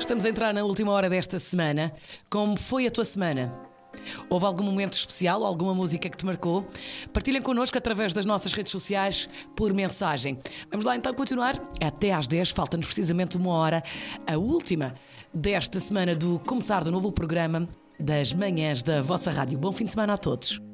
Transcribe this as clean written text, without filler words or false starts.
Estamos a entrar na última hora desta semana. Como foi a tua semana? Houve algum momento especial ou alguma música que te marcou? Partilhem connosco através das nossas redes sociais por mensagem. Vamos lá então continuar. Até às 10, falta-nos precisamente uma hora. A última desta semana do começar do novo programa das manhãs da vossa rádio. Bom fim de semana a todos.